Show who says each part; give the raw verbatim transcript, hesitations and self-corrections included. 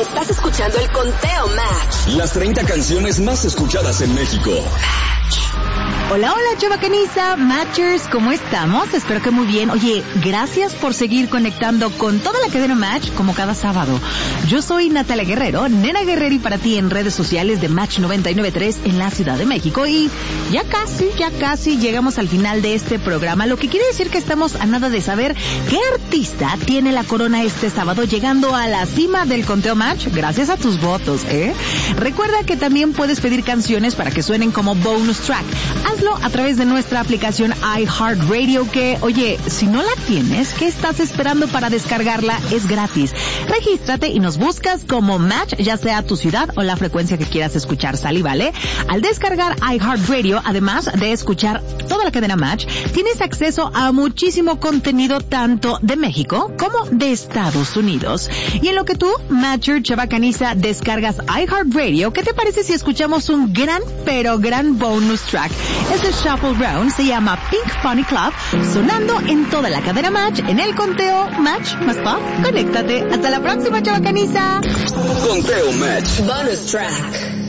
Speaker 1: Estás escuchando el Conteo Match.
Speaker 2: Las treinta canciones más escuchadas en México.
Speaker 3: Match. Hola, hola, chavacaniza, Matchers, ¿cómo estamos? Espero que muy bien. Oye, gracias por seguir conectando con toda la cadena Match como cada sábado. Yo soy Natalia Guerrero, Nena Guerrero, y para ti en redes sociales de Match noventa y nueve punto tres en la Ciudad de México. Y ya casi, ya casi llegamos al final de este programa, lo que quiere decir que estamos a nada de saber qué artista tiene la corona este sábado, llegando a la cima del Conteo Match gracias a tus votos, ¿eh? Recuerda que también puedes pedir canciones para que suenen como bonus track. Hazlo a través de nuestra aplicación iHeartRadio, que, oye, si no la tienes, ¿qué estás esperando para descargarla? Es gratis. Regístrate y nos buscas como Match, ya sea tu ciudad o la frecuencia que quieras escuchar, ¿sale? ¿Vale? Al descargar iHeartRadio, además de escuchar toda la cadena Match, tienes acceso a muchísimo contenido tanto de México como de Estados Unidos. Y en lo que tú, Matcher chavacaniza, descargas iHeartRadio, ¿qué te parece si escuchamos un gran, pero gran bonus track? Es de Shuffle Round, se llama Pink Funny Club, sonando en toda la cadena Match, en el Conteo Match más pop. Conéctate. Hasta la próxima, chavacaniza.
Speaker 2: Conteo Match.
Speaker 1: Bonus track.